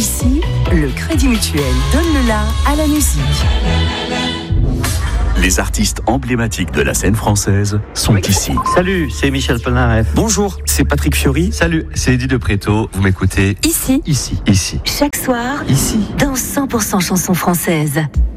Ici, le Crédit Mutuel donne le la à la musique. Les artistes emblématiques de la scène française sont ici. Salut, c'est Michel Polnareff. Bonjour, c'est Patrick Fiori. Salut, c'est Eddie de Préto. Vous m'écoutez Ici, ici. chaque soir, Ici. dans 100% chansons françaises.